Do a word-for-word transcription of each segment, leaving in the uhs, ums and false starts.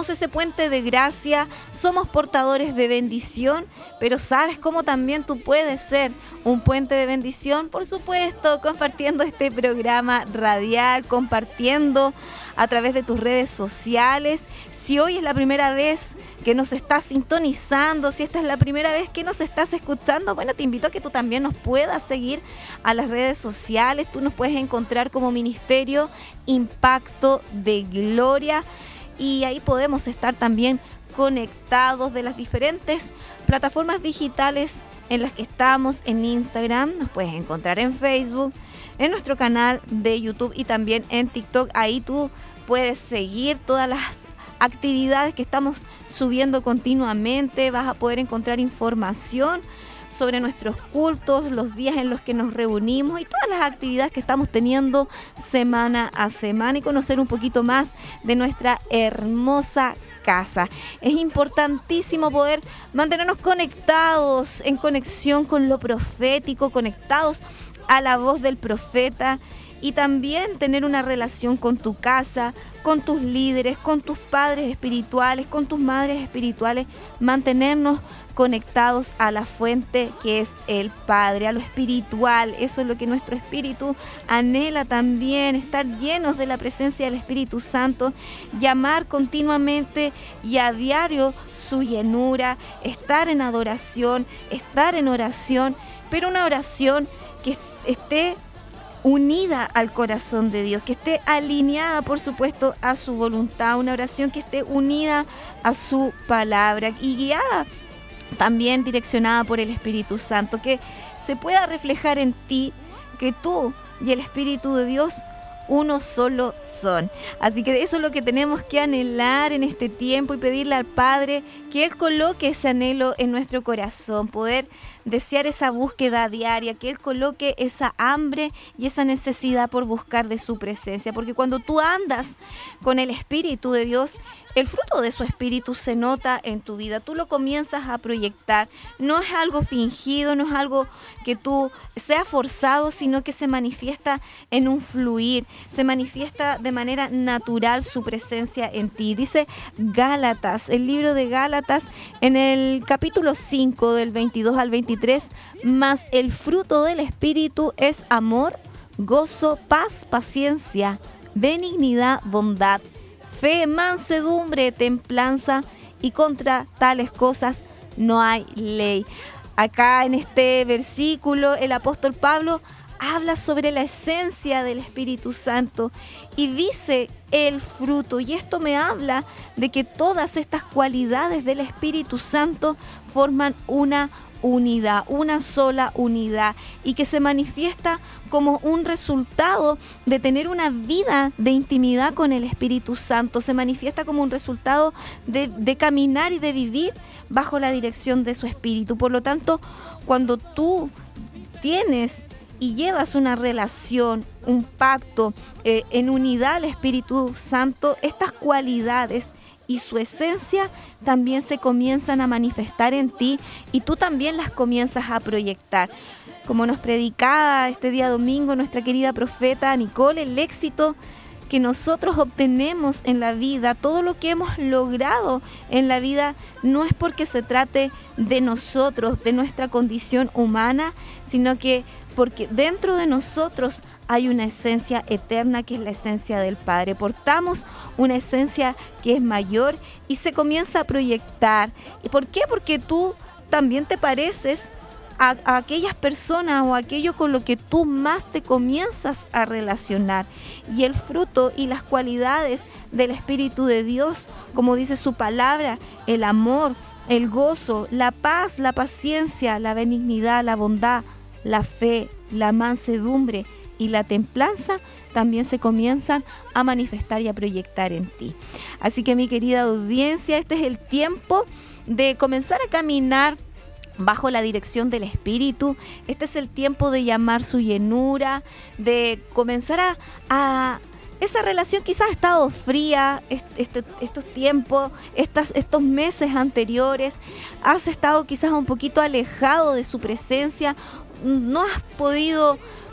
somos ese puente de gracia, somos portadores de bendición, pero ¿sabes cómo también tú puedes ser un puente de bendición? Por supuesto, compartiendo este programa radial, compartiendo a través de tus redes sociales. Si hoy es la primera vez que nos estás sintonizando, si esta es la primera vez que nos estás escuchando, bueno, te invito a que tú también nos puedas seguir a las redes sociales. Tú nos puedes encontrar como Ministerio Impacto de Gloria y ahí podemos estar también conectados de las diferentes plataformas digitales en las que estamos. En Instagram, nos puedes encontrar en Facebook, en nuestro canal de YouTube y también en TikTok. Ahí tú puedes seguir todas las actividades que estamos subiendo continuamente. Vas a poder encontrar información sobre nuestros cultos, los días en los que nos reunimos y todas las actividades que estamos teniendo semana a semana y conocer un poquito más de nuestra hermosa casa. Es importantísimo poder mantenernos conectados, en conexión con lo profético, conectados a la voz del profeta y también tener una relación con tu casa, con tus líderes, con tus padres espirituales, con tus madres espirituales, mantenernos conectados a la fuente que es el Padre, a lo espiritual. Eso es lo que nuestro espíritu anhela también, estar llenos de la presencia del Espíritu Santo, llamar continuamente y a diario su llenura, estar en adoración, estar en oración, pero una oración que esté unida al corazón de Dios, que esté alineada, por supuesto, a su voluntad, una oración que esté unida a su palabra y guiada también, direccionada por el Espíritu Santo, que se pueda reflejar en ti que tú y el Espíritu de Dios uno solo son. Así que eso es lo que tenemos que anhelar en este tiempo y pedirle al Padre que Él coloque ese anhelo en nuestro corazón, poder desear esa búsqueda diaria, que Él coloque esa hambre y esa necesidad por buscar de su presencia, porque cuando tú andas con el Espíritu de Dios, el fruto de su Espíritu se nota en tu vida, tú lo comienzas a proyectar, no es algo fingido, no es algo que tú seas forzado, sino que se manifiesta en un fluir, se manifiesta de manera natural su presencia en ti. Dice Gálatas, el libro de Gálatas, en el capítulo cinco, del veintidós al veintitrés, mas el fruto del Espíritu es amor, gozo, paz, paciencia, benignidad, bondad, fe, mansedumbre, templanza, y contra tales cosas no hay ley. Acá en este versículo el apóstol Pablo habla sobre la esencia del Espíritu Santo y dice el fruto, y esto me habla de que todas estas cualidades del Espíritu Santo forman una unidad, una sola unidad, y que se manifiesta como un resultado de tener una vida de intimidad con el Espíritu Santo, se manifiesta como un resultado de, de caminar y de vivir bajo la dirección de su Espíritu. Por lo tanto, cuando tú tienes y llevas una relación, un pacto eh, en unidad al Espíritu Santo, estas cualidades y su esencia también se comienzan a manifestar en ti y tú también las comienzas a proyectar. Como nos predicaba este día domingo nuestra querida profeta Nicole, el éxito que nosotros obtenemos en la vida, todo lo que hemos logrado en la vida, no es porque se trate de nosotros, de nuestra condición humana, sino que porque dentro de nosotros hay una esencia eterna que es la esencia del Padre. Portamos una esencia que es mayor y se comienza a proyectar. ¿Y por qué? Porque tú también te pareces a, a aquellas personas o aquello con lo que tú más te comienzas a relacionar. Y el fruto y las cualidades del Espíritu de Dios, como dice su palabra, el amor, el gozo, la paz, la paciencia, la benignidad, la bondad, la fe, la mansedumbre y la templanza también se comienzan a manifestar y a proyectar en ti. Así que, mi querida audiencia, este es el tiempo de comenzar a caminar bajo la dirección del Espíritu. Este es el tiempo de llamar su llenura, de comenzar a, a esa relación quizás ha estado fría este, estos tiempos, estas, estos meses anteriores, has estado quizás un poquito alejado de su presencia, no has podido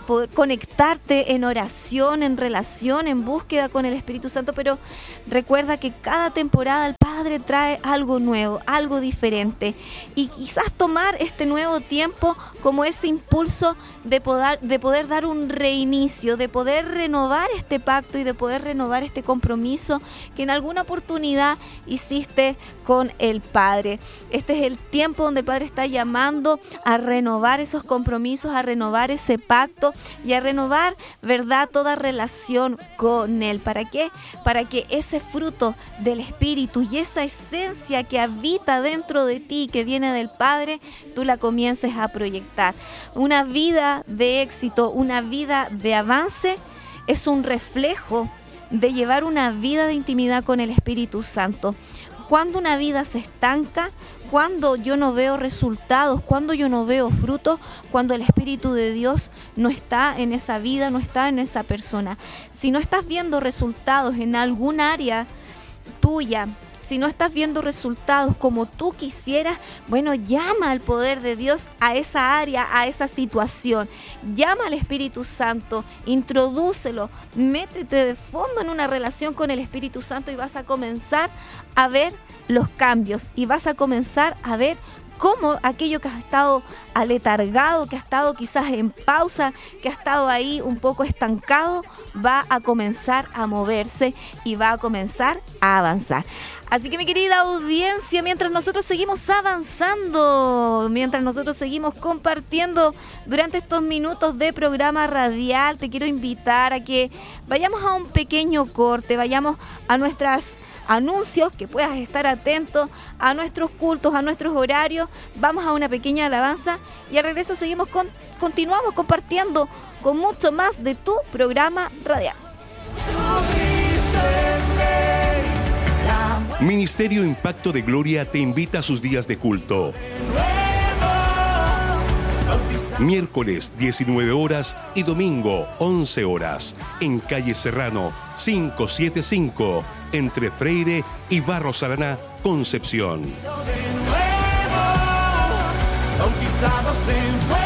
poder conectarte en oración, en relación, en búsqueda con el Espíritu Santo, pero recuerda que cada temporada el Padre trae algo nuevo, algo diferente, y quizás tomar este nuevo tiempo como ese impulso de poder, de poder dar un reinicio, de poder renovar este pacto y de poder renovar este compromiso que en alguna oportunidad hiciste con el Padre. Este es el tiempo donde el Padre está llamando a renovar esos compromisos, a renovar ese pacto y a renovar, ¿verdad?, toda relación con Él. ¿Para qué? Para que ese fruto del Espíritu y esa esencia que habita dentro de ti, que viene del Padre, tú la comiences a proyectar. Una vida de éxito, una vida de avance, es un reflejo de llevar una vida de intimidad con el Espíritu Santo. Cuando una vida se estanca, cuando yo no veo resultados, cuando yo no veo frutos, cuando el Espíritu de Dios no está en esa vida, no está en esa persona. Si no estás viendo resultados en algún área tuya, si no estás viendo resultados como tú quisieras, bueno, llama al poder de Dios a esa área, a esa situación. Llama al Espíritu Santo, introdúcelo, métete de fondo en una relación con el Espíritu Santo y vas a comenzar a ver los cambios y vas a comenzar a ver cómo aquello que ha estado aletargado, que ha estado quizás en pausa, que ha estado ahí un poco estancado, va a comenzar a moverse y va a comenzar a avanzar. Así que mi querida audiencia, mientras nosotros seguimos avanzando, mientras nosotros seguimos compartiendo durante estos minutos de programa radial, te quiero invitar a que vayamos a un pequeño corte, vayamos a nuestras anuncios, que puedas estar atento a nuestros cultos, a nuestros horarios. Vamos a una pequeña alabanza y al regreso seguimos con, continuamos compartiendo con mucho más de tu programa radial. Ministerio Impacto de Gloria te invita a sus días de culto. Miércoles diecinueve horas y domingo once horas en calle Serrano quinientos setenta y cinco entre Freire y Barros Araná, Concepción.